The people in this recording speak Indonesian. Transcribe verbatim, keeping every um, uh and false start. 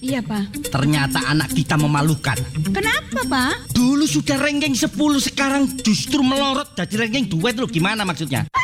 Iya, Pak. Ternyata anak kita memalukan. Kenapa, Pak? Dulu sudah ranking sepuluh, sekarang justru melorot jadi ranking dua. Itu loh, gimana maksudnya?